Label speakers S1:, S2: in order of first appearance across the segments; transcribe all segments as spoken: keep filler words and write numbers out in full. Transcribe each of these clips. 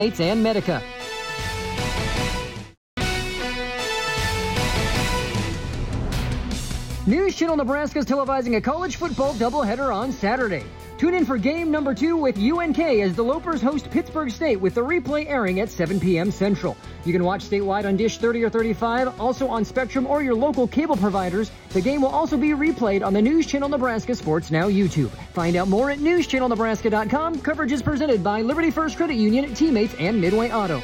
S1: and Medica. News Channel Nebraska is televising a college football doubleheader on Saturday. Tune in for game number two with U N K as the Lopers host Pittsburgh State with the replay airing at seven p m Central. You can watch statewide on Dish thirty or thirty-five, also on Spectrum or your local cable providers. The game will also be replayed on the News Channel Nebraska Sports Now YouTube. Find out more at news channel nebraska dot com. Coverage is presented by Liberty First Credit Union, Teammates, and Midway Auto.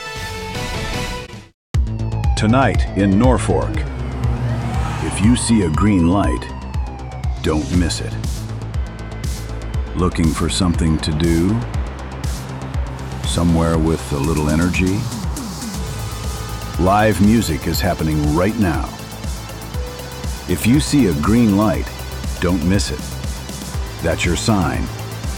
S2: Tonight in Norfolk, if you see a green light, don't miss it. Looking for something to do? Somewhere with a little energy? Live music is happening right now. If you see a green light, don't miss it. That's your sign.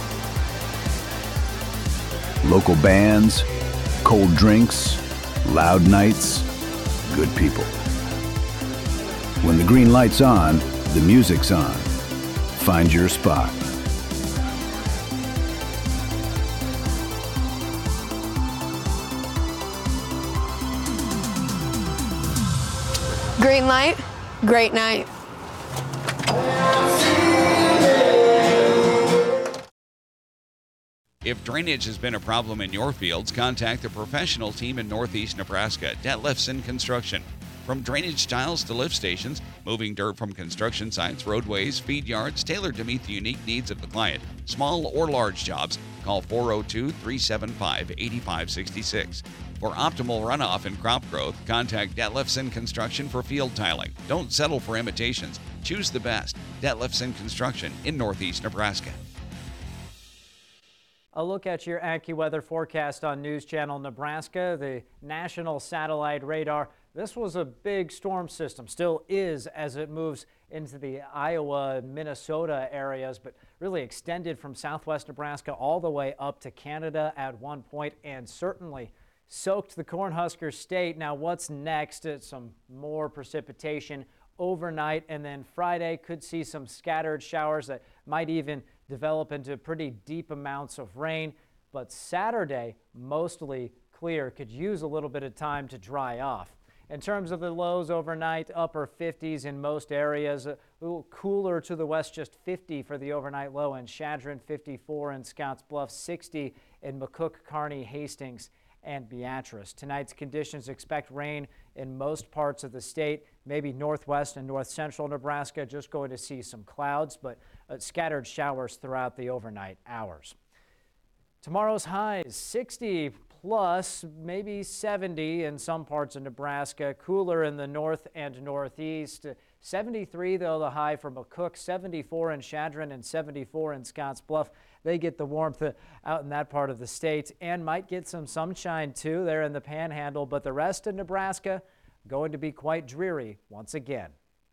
S2: Local bands, cold drinks, loud nights, good people. When the green light's on, the music's on. Find your spot.
S3: Green light, great night.
S4: If drainage has been a problem in your fields, contact the professional team in Northeast Nebraska, Detlefsen Construction. From drainage tiles to lift stations, moving dirt from construction sites, roadways, feed yards, tailored to meet the unique needs of the client. Small or large jobs, call four oh two, three seven five, eight five six six. For optimal runoff and crop growth, contact Detlefsen Construction for field tiling. Don't settle for imitations. Choose the best. Detlefsen Construction in Northeast Nebraska.
S5: A look at your AccuWeather forecast on News Channel Nebraska, the National Satellite Radar. This was a big storm system, still is as it moves into the Iowa, Minnesota areas, but really extended from southwest Nebraska all the way up to Canada at one point, and certainly soaked the Cornhusker State. Now what's next? It's some more precipitation overnight, and then Friday could see some scattered showers that might even develop into pretty deep amounts of rain. But Saturday, mostly clear, could use a little bit of time to dry off. In terms of the lows overnight, upper fifties in most areas, a little cooler to the west, just fifty for the overnight low in Chadron, fifty-four in Scotts Bluff, sixty in McCook, Kearney, Hastings, and Beatrice. Tonight's conditions expect rain in most parts of the state, maybe northwest and north central Nebraska, just going to see some clouds, but uh, scattered showers throughout the overnight hours. Tomorrow's highs, sixty plus, maybe seventy in some parts of Nebraska, cooler in the north and northeast. seventy-three though the high for McCook, seventy-four in Chadron, and seventy-four in Scotts Bluff. They get the warmth out in that part of the state and might get some sunshine too there in the Panhandle, but the rest of Nebraska going to be quite dreary once again.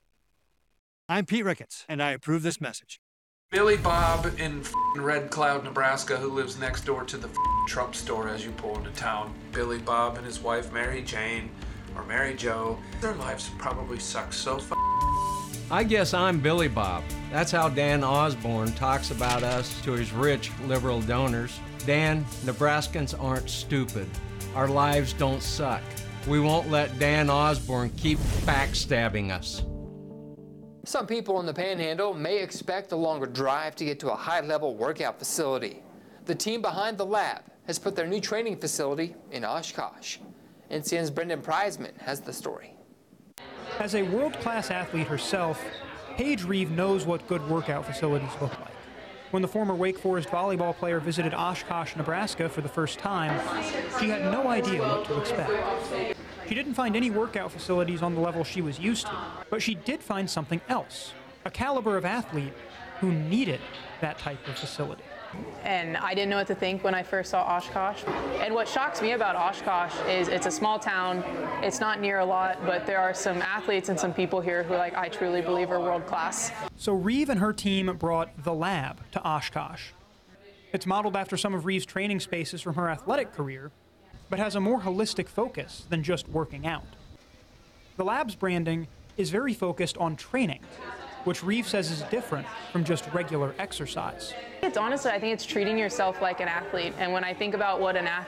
S6: I'm Pete Ricketts, and I approve this message.
S7: Billy Bob in Red Cloud, Nebraska, who lives next door to the Trump store as you pull into town. Billy Bob and his wife Mary Jane, or Mary Jo, their lives probably suck so f***.
S8: I guess I'm Billy Bob. That's how Dan Osborne talks about us to his rich liberal donors. Dan, Nebraskans aren't stupid. Our lives don't suck. We won't let Dan Osborne keep backstabbing us.
S9: Some people in the Panhandle may expect a longer drive to get to a high-level workout facility. The team behind the lab has put their new training facility in Oshkosh. N C N's Brendan Preisman has the story.
S10: As a world-class athlete herself, Paige Reeve knows what good workout facilities look like. When the former Wake Forest volleyball player visited Oshkosh, Nebraska for the first time, she had no idea what to expect. She didn't find any workout facilities on the level she was used to, but she did find something else, a caliber of athlete who needed that type of facility.
S11: And I didn't know what to think when I first saw Oshkosh. And what shocks me about Oshkosh is it's a small town, it's not near a lot, but there are some athletes and some people here who like I truly believe are world class.
S10: So Reeve and her team brought the lab to Oshkosh. It's modeled after some of Reeve's training spaces from her athletic career, but has a more holistic focus than just working out. The lab's branding is very focused on training, which Reeve says is different from just regular exercise.
S11: It's honestly, I think it's treating yourself like an athlete. And when I think about what an athlete